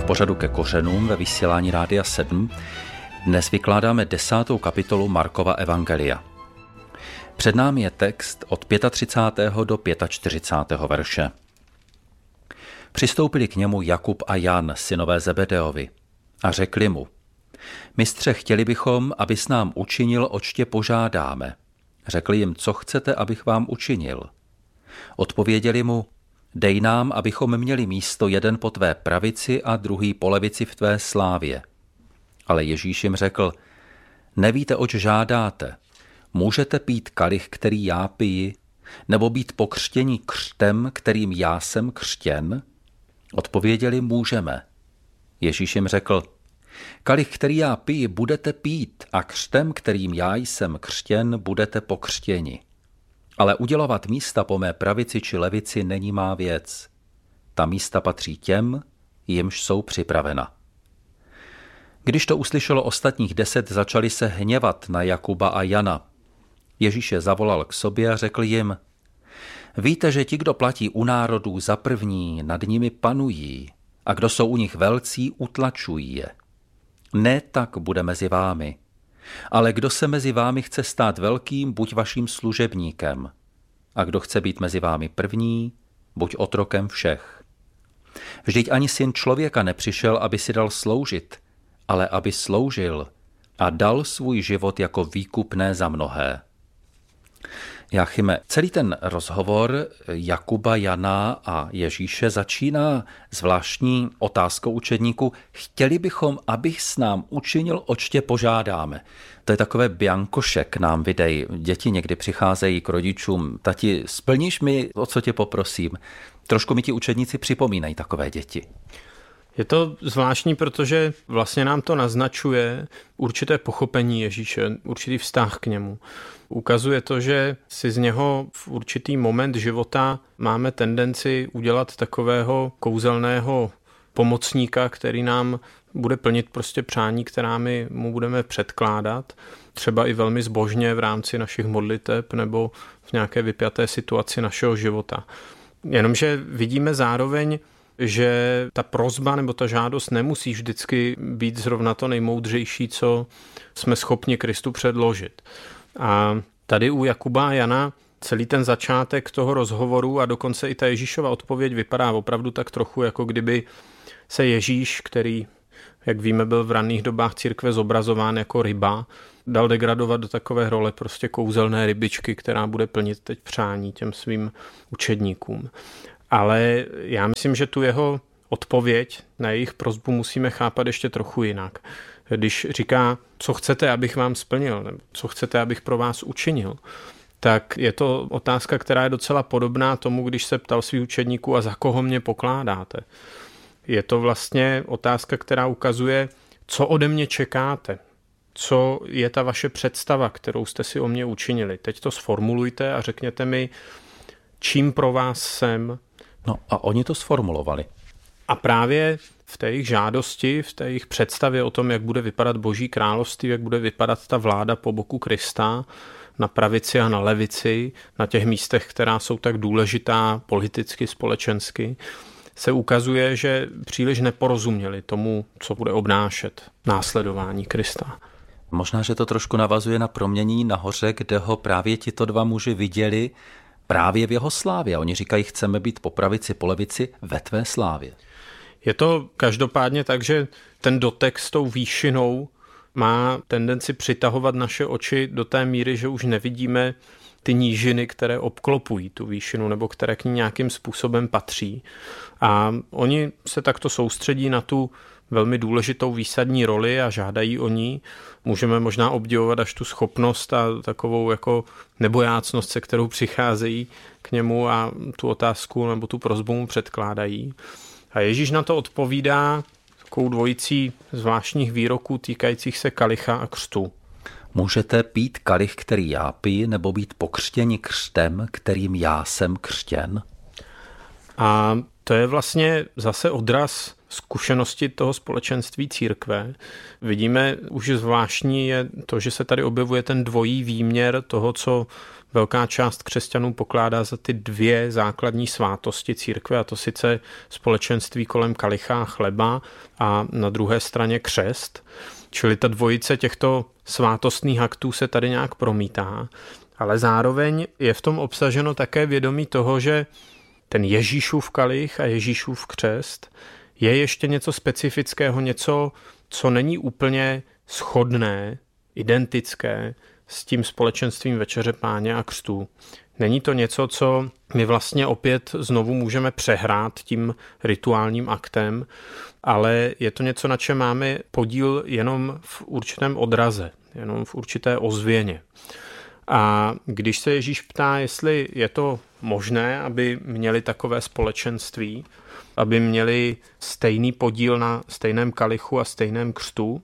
pořadu Ke kořenům ve vysílání Rádia 7 dnes vykládáme 10. kapitolu Markova evangelia. Před námi je text od 35. do 45. verše. Přistoupili k němu Jakub a Jan, synové Zebedeovi, a řekli mu: Mistře, chtěli bychom, abys nám učinil, oč tě požádáme. Řekli jim: Co chcete, abych vám učinil? Odpověděli mu: Dej nám, abychom měli místo, jeden po tvé pravici a druhý po levici v tvé slávě. Ale Ježíš jim řekl: Nevíte, oč žádáte. Můžete pít kalich, který já piji, nebo být pokřtěni křtem, kterým já jsem křtěn? Odpověděli: Můžeme. Ježíš jim řekl: Kalich, který já piji, budete pít, a křtem, kterým já jsem křtěn, budete pokřtěni. Ale udělovat místa po mé pravici či levici není má věc. Ta místa patří těm, jimž jsou připravena. Když to uslyšelo ostatních 10, začali se hněvat na Jakuba a Jana. Ježíš je zavolal k sobě a řekl jim: Víte, že ti, kdo platí u národů za první, nad nimi panují, a kdo jsou u nich velcí, utlačují je. Ne tak bude mezi vámi. Ale kdo se mezi vámi chce stát velkým, buď vaším služebníkem. A kdo chce být mezi vámi první, buď otrokem všech. Vždyť ani syn člověka nepřišel, aby si dal sloužit, ale aby sloužil a dal svůj život jako výkupné za mnohé. Jáchyme, celý ten rozhovor Jakuba, Jana a Ježíše začíná zvláštní otázkou učedníků: Chtěli bychom, abych s nám učinil, oč tě požádáme. To je takové biankošek nám vydej. Děti někdy přicházejí k rodičům: Tati, splníš mi, o co tě poprosím? Trošku mi ti učedníci připomínají takové děti. Je to zvláštní, protože vlastně nám to naznačuje určité pochopení Ježíše, určitý vztah k němu. Ukazuje to, že si z něho v určitý moment života máme tendenci udělat takového kouzelného pomocníka, který nám bude plnit prostě přání, která my mu budeme předkládat, třeba i velmi zbožně v rámci našich modliteb nebo v nějaké vypjaté situaci našeho života. Jenomže vidíme zároveň, že ta prosba nebo ta žádost nemusí vždycky být zrovna to nejmoudřejší, co jsme schopni Kristu předložit. A tady u Jakuba a Jana celý ten začátek toho rozhovoru a dokonce i ta Ježíšova odpověď vypadá opravdu tak trochu, jako kdyby se Ježíš, který, jak víme, byl v raných dobách církve zobrazován jako ryba, dal degradovat do takové role prostě kouzelné rybičky, která bude plnit teď přání těm svým učedníkům. Ale já myslím, že tu jeho odpověď na jejich prosbu musíme chápat ještě trochu jinak. Když říká: Co chcete, abych vám splnil, nebo co chcete, abych pro vás učinil, tak je to otázka, která je docela podobná tomu, když se ptal svých učedníků: A za koho mě pokládáte? Je to vlastně otázka, která ukazuje, co ode mě čekáte, co je ta vaše představa, kterou jste si o mě učinili. Teď to sformulujte a řekněte mi, čím pro vás jsem. No a oni to sformulovali. A právě v té jejich žádosti, v té jejich představě o tom, jak bude vypadat Boží království, jak bude vypadat ta vláda po boku Krista, na pravici a na levici, na těch místech, která jsou tak důležitá politicky, společensky, se ukazuje, že příliš neporozuměli tomu, co bude obnášet následování Krista. Možná, že to trošku navazuje na proměnění nahoře, kde ho právě tito dva muži viděli právě v jeho slávě. A oni říkají: Chceme být po pravici, po levici ve tvé slávě. Je to každopádně tak, že ten dotek s tou výšinou má tendenci přitahovat naše oči do té míry, že už nevidíme ty nížiny, které obklopují tu výšinu nebo které k ní nějakým způsobem patří. A oni se takto soustředí na tu velmi důležitou výsadní roli a žádají o ní. Můžeme možná obdivovat až tu schopnost a takovou jako nebojácnost, se kterou přicházejí k němu a tu otázku nebo tu prosbu mu předkládají. A Ježíš na to odpovídá takovou dvojicí zvláštních výroků týkajících se kalicha a křtu. Můžete pít kalich, který já piji, nebo být pokřtěni křtem, kterým já jsem křtěn? A to je vlastně zase odraz zkušenosti toho společenství církve. Vidíme, už zvláštní je to, že se tady objevuje ten dvojí výměr toho, co velká část křesťanů pokládá za ty dvě základní svátosti církve, a to sice společenství kolem kalicha a chleba a na druhé straně křest. Čili ta dvojice těchto svátostných aktů se tady nějak promítá, ale zároveň je v tom obsaženo také vědomí toho, že ten Ježíšův kalich a Ježíšův křest je ještě něco specifického, něco, co není úplně shodné, identické s tím společenstvím Večeře Páně a křtu. Není to něco, co my vlastně opět znovu můžeme přehrát tím rituálním aktem, ale je to něco, na čem máme podíl jenom v určitém odraze, jenom v určité ozvěně. A když se Ježíš ptá, jestli je to možné, aby měli takové společenství, aby měli stejný podíl na stejném kalichu a stejném křtu,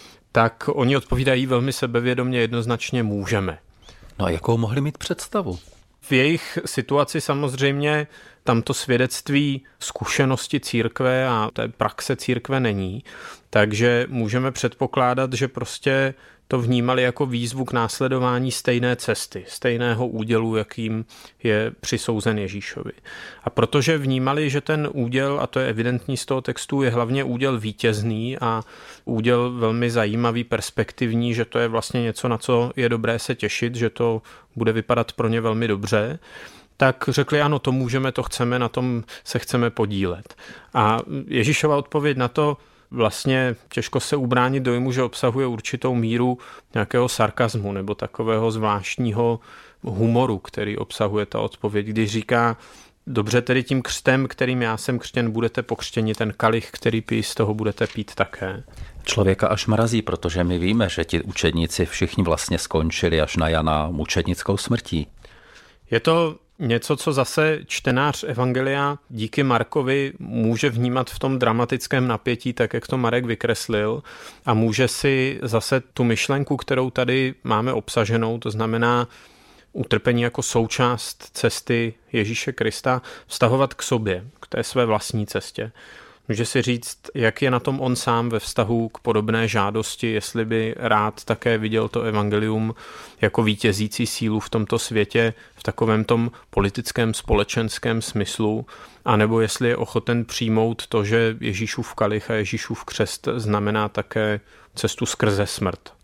tak oni odpovídají velmi sebevědomě, jednoznačně můžeme. No a jakou mohli mít představu? V jejich situaci samozřejmě tamto svědectví zkušenosti církve a té praxe církve není, takže můžeme předpokládat, že prostě to vnímali jako výzvu k následování stejné cesty, stejného údělu, jakým je přisouzen Ježíšovi. A protože vnímali, že ten úděl, a to je evidentní z toho textu, je hlavně úděl vítězný a úděl velmi zajímavý, perspektivní, že to je vlastně něco, na co je dobré se těšit, že to bude vypadat pro ně velmi dobře, tak řekli ano, to můžeme, to chceme, na tom se chceme podílet. A Ježíšova odpověď na to vlastně těžko se ubránit dojmu, že obsahuje určitou míru nějakého sarkazmu nebo takového zvláštního humoru, který obsahuje ta odpověď, když říká, dobře, tedy tím křtem, kterým já jsem křtěn, budete pokřtěni, ten kalich, který pijí, z toho budete pít také. Člověka až mrazí, protože my víme, že ti učedníci všichni vlastně skončili až na Jana mučednickou smrtí. Je to něco, co zase čtenář Evangelia díky Markovi může vnímat v tom dramatickém napětí, tak jak to Marek vykreslil, a může si zase tu myšlenku, kterou tady máme obsaženou, to znamená utrpení jako součást cesty Ježíše Krista, vztahovat k sobě, k té své vlastní cestě. Může si říct, jak je na tom on sám ve vztahu k podobné žádosti, jestli by rád také viděl to evangelium jako vítězící sílu v tomto světě, v takovém tom politickém, společenském smyslu, anebo jestli je ochoten přijmout to, že Ježíšův kalich a Ježíšův křest znamená také cestu skrze smrt.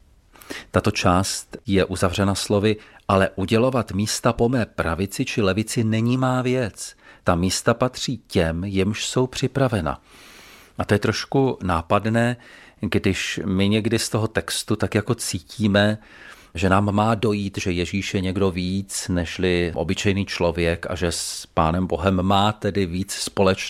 Tato část je uzavřena slovy, ale udělovat místa po mé pravici či levici není má věc. Ta místa patří těm, jimž jsou připravena. A to je trošku nápadné, když my někdy z toho textu tak jako cítíme, že nám má dojít, že Ježíš je někdo víc, nežli obyčejný člověk a že s Pánem Bohem má tedy víc společného